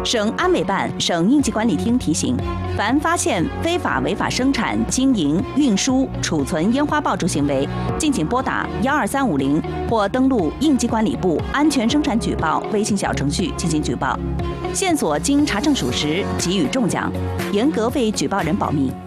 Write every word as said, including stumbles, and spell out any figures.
省安委办、省应急管理厅提醒：凡发现非法违法生产、经营、运输、储存烟花爆竹行为，敬请拨打幺二三五零或登录应急管理部安全生产举报微信小程序进行举报。线索经查证属实，给予重奖，严格为举报人保密。